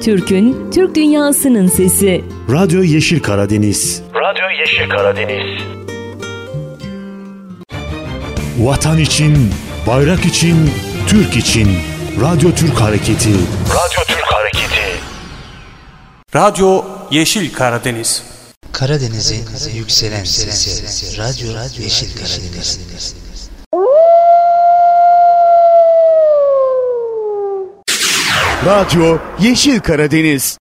Türk'ün, Türk dünyasının sesi. Radyo Yeşil Karadeniz. Radyo Yeşil Karadeniz. Vatan için, bayrak için, Türk için. Radyo Türk Hareketi. Radyo Türk Hareketi. Radyo Yeşil Karadeniz. Karadeniz'in yükselen sesi. Radyo Yeşil Karadeniz. Radyo Yeşil Karadeniz.